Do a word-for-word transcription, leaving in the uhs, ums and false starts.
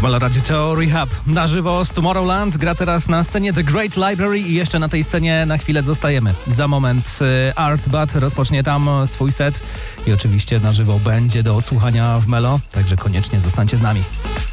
Halo Radio to Rehab. Na żywo z Tomorrowland gra teraz na scenie The Great Library i jeszcze na tej scenie na chwilę zostajemy. Za moment Art Bat rozpocznie tam swój set i oczywiście na żywo będzie do odsłuchania w Melo, także koniecznie zostańcie z nami.